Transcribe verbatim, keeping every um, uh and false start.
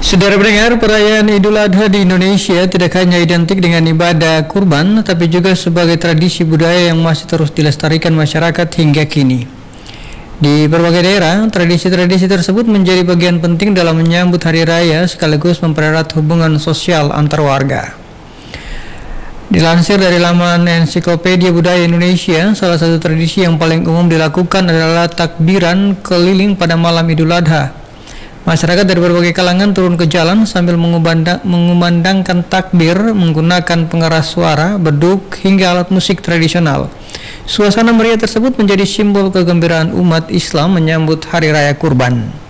Saudara pendengar, perayaan Idul Adha di Indonesia tidak hanya identik dengan ibadah kurban, tapi juga sebagai tradisi budaya yang masih terus dilestarikan masyarakat hingga kini. Di berbagai daerah, tradisi-tradisi tersebut menjadi bagian penting dalam menyambut hari raya sekaligus mempererat hubungan sosial antar warga. Dilansir dari laman Ensiklopedia Budaya Indonesia, salah satu tradisi yang paling umum dilakukan adalah takbiran keliling pada malam Idul Adha. Masyarakat dari berbagai kalangan turun ke jalan sambil mengumandangkan takbir menggunakan pengeras suara, beduk, hingga alat musik tradisional. Suasana meriah tersebut menjadi simbol kegembiraan umat Islam menyambut Hari Raya Kurban.